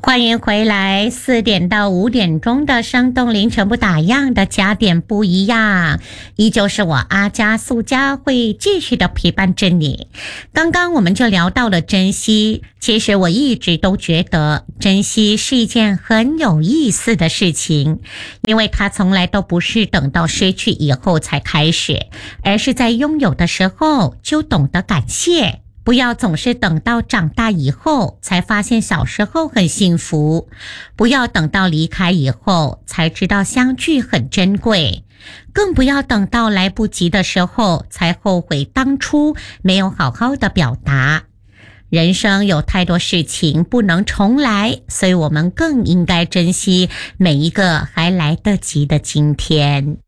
欢迎回来，4点到5点钟的生动凌晨不打烊的加点不一样，依旧是我阿加素佳会继续的陪伴着你。刚刚我们就聊到了珍惜，其实我一直都觉得珍惜是一件很有意思的事情，因为它从来都不是等到失去以后才开始，而是在拥有的时候就懂得感谢。不要总是等到长大以后才发现小时候很幸福，不要等到离开以后才知道相聚很珍贵，更不要等到来不及的时候才后悔当初没有好好的表达。人生有太多事情不能重来，所以我们更应该珍惜每一个还来得及的今天。